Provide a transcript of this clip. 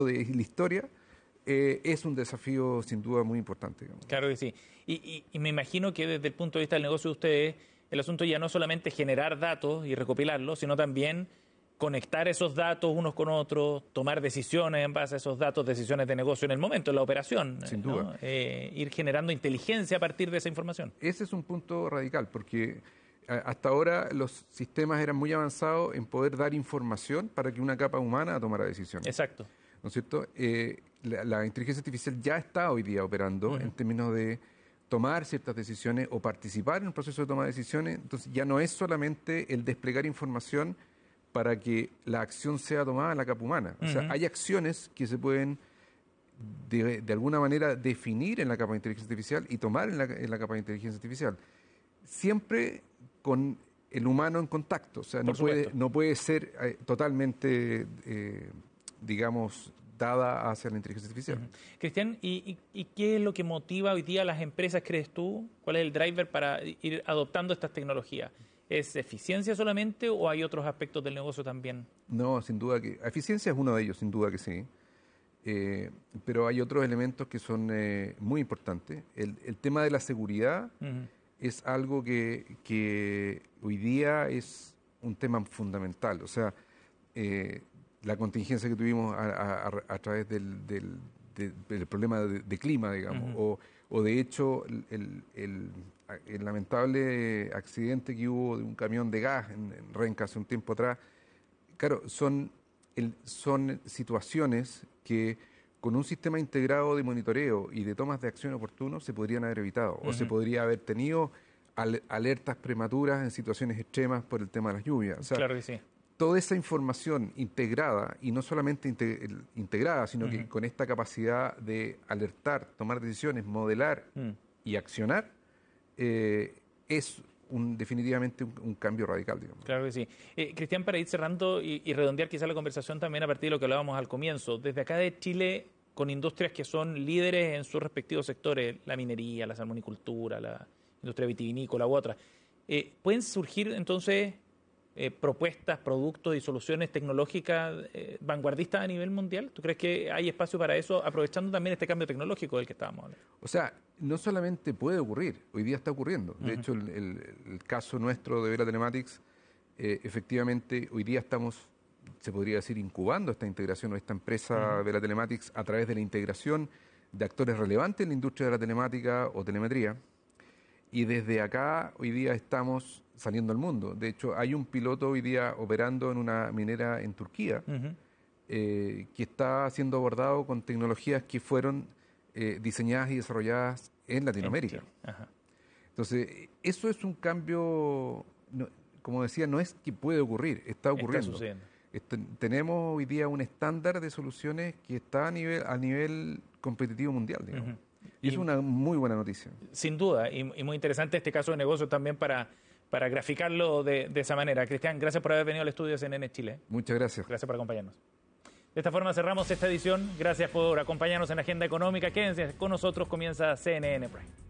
de la historia, es un desafío sin duda muy importante, digamos. Claro que sí. Y me imagino que desde el punto de vista del negocio de ustedes, el asunto ya no es solamente generar datos y recopilarlos, sino también conectar esos datos unos con otros, tomar decisiones en base a esos datos, decisiones de negocio en el momento, en la operación. Sin ¿no? duda. Ir generando inteligencia a partir de esa información. Ese es un punto radical, porque hasta ahora los sistemas eran muy avanzados en poder dar información para que una capa humana tomara decisiones. Exacto. ¿No es cierto? La inteligencia artificial ya está hoy día operando en términos de tomar ciertas decisiones o participar en un proceso de toma de decisiones. Entonces ya no es solamente el desplegar información para que la acción sea tomada en la capa humana. O sea, hay acciones que se pueden de alguna manera definir en la capa de inteligencia artificial y tomar en la capa de inteligencia artificial. Siempre con el humano en contacto. O sea, no puede ser totalmente, digamos, dada hacia la inteligencia artificial. Cristian, ¿y qué es lo que motiva hoy día a las empresas, crees tú? ¿Cuál es el driver para ir adoptando estas tecnologías? ¿Es eficiencia solamente o hay otros aspectos del negocio también? No, sin duda que... Eficiencia es uno de ellos, sin duda que sí. Pero hay otros elementos que son muy importantes. El tema de la seguridad es algo que hoy día es un tema fundamental. O sea, la contingencia que tuvimos a través del problema de clima, digamos, o de hecho el lamentable accidente que hubo de un camión de gas en Renca hace un tiempo atrás. Claro, son situaciones que con un sistema integrado de monitoreo y de tomas de acción oportuno se podrían haber evitado, o se podría haber tenido alertas prematuras en situaciones extremas por el tema de las lluvias. O sea, claro que sí. Toda esa información integrada, y no solamente integrada, sino que con esta capacidad de alertar, tomar decisiones, modelar y accionar, es definitivamente un cambio radical, digamos. Claro que sí. Cristian, para ir cerrando y redondear quizá la conversación también a partir de lo que hablábamos al comienzo, desde acá de Chile, con industrias que son líderes en sus respectivos sectores, la minería, la salmonicultura, la industria vitivinícola u otra, ¿pueden surgir entonces propuestas, productos y soluciones tecnológicas vanguardistas a nivel mundial? ¿Tú crees que hay espacio para eso, aprovechando también este cambio tecnológico del que estábamos hablando? O sea, no solamente puede ocurrir, hoy día está ocurriendo. De hecho, el caso nuestro de Vela Telematics, efectivamente, hoy día estamos, se podría decir, incubando esta integración o esta empresa Vela Telematics a través de la integración de actores relevantes en la industria de la telemática o telemetría. Y desde acá hoy día estamos saliendo al mundo. De hecho, hay un piloto hoy día operando en una minera en Turquía que está siendo abordado con tecnologías que fueron diseñadas y desarrolladas en Latinoamérica. Entonces, eso es un cambio, como decía, no es que puede ocurrir, está ocurriendo. Está sucediendo. Tenemos hoy día un estándar de soluciones que está a nivel competitivo mundial, digamos. Y es una muy buena noticia. Sin duda, y muy interesante este caso de negocio también para graficarlo de esa manera. Cristian, gracias por haber venido al estudio de CNN Chile. Muchas gracias. Gracias por acompañarnos. De esta forma cerramos esta edición. Gracias por acompañarnos en la Agenda Económica. Quédense con nosotros, comienza CNN Prime.